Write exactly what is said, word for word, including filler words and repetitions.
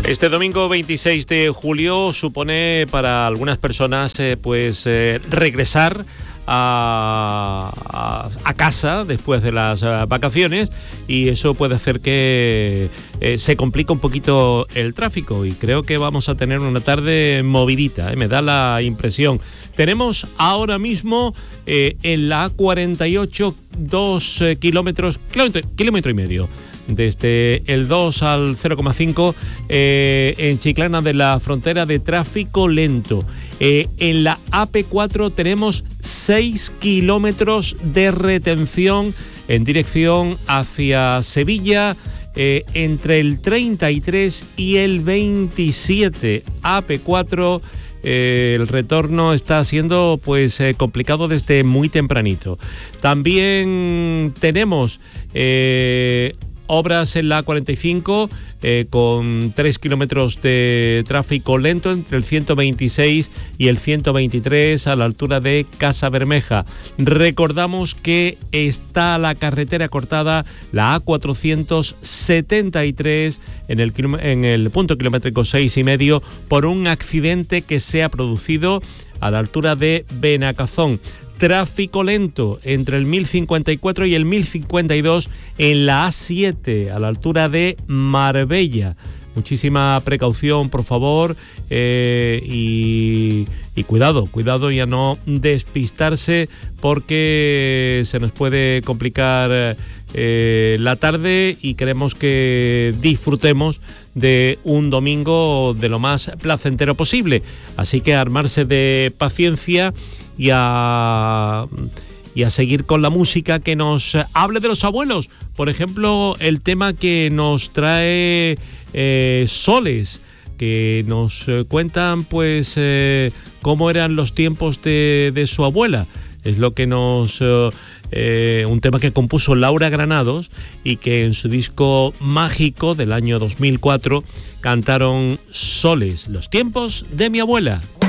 Este domingo veintiséis de julio supone para algunas personas eh, pues eh, regresar a, a, a casa después de las uh, vacaciones, y eso puede hacer que eh, se complique un poquito el tráfico, y creo que vamos a tener una tarde movidita, eh, me da la impresión. Tenemos ahora mismo eh, en la A cuarenta y ocho dos eh, kilómetros, kilómetro, kilómetro y medio. Desde el dos al cero coma cinco eh, en Chiclana de la Frontera de tráfico lento. Eh, en la A P cuatro tenemos seis kilómetros de retención en dirección hacia Sevilla, eh, entre el treinta y tres y el veintisiete. A P cuatro, eh, el retorno está siendo pues eh, complicado desde muy tempranito. También tenemos Eh, obras en la A cuarenta y cinco eh, con tres kilómetros de tráfico lento entre el ciento veintiséis y el ciento veintitrés a la altura de Casa Bermeja. Recordamos que está la carretera cortada, la A cuatrocientos setenta y tres en el, en el punto kilométrico seis y medio por un accidente que se ha producido a la altura de Benacazón. Tráfico lento entre el mil cincuenta y cuatro y el mil cincuenta y dos en la A siete, a la altura de Marbella. Muchísima precaución, por favor, eh, y, y cuidado, cuidado y a no despistarse, porque se nos puede complicar eh, la tarde y queremos que disfrutemos de un domingo de lo más placentero posible. Así que armarse de paciencia y a, y a seguir con la música que nos hable de los abuelos. Por ejemplo, el tema que nos trae eh, Soles, que nos eh, cuentan pues eh, cómo eran los tiempos de, de su abuela. Es lo que nos... Eh, eh, un tema que compuso Laura Granados y que en su disco Mágico del año dos mil cuatro cantaron Soles, los tiempos de mi abuela.